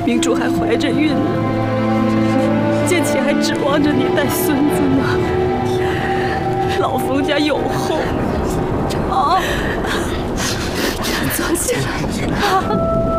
明珠还怀着孕呢，建启还指望着你带孙子呢。老冯家有后。啊，坐下。